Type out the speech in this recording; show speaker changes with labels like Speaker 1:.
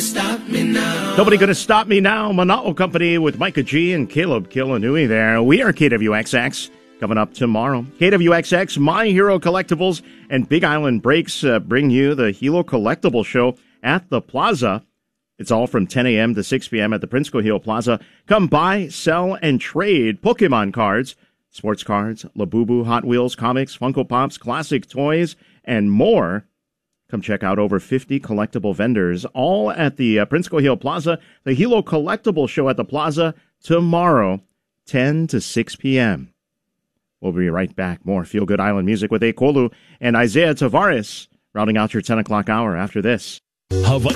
Speaker 1: stop me now.
Speaker 2: Nobody gonna stop me now. Manao Company with Micah G and Caleb Kilanui there. We are KWXX. Coming up tomorrow, KWXX, My Hero Collectibles, and Big Island Breaks bring you the Hilo Collectible Show at the Plaza. It's all from 10 a.m. to 6 p.m. at the Prince Cohil Plaza. Come buy, sell, and trade Pokemon cards, sports cards, Labubu, Hot Wheels, comics, Funko Pops, classic toys, and more. Come check out over 50 collectible vendors, all at the Prince Cohil Plaza. The Hilo Collectible Show at the Plaza tomorrow, 10 to 6 p.m. We'll be right back. More Feel Good Island music with Ekolu and Isaiah Tavares, rounding out your 10 o'clock hour after this.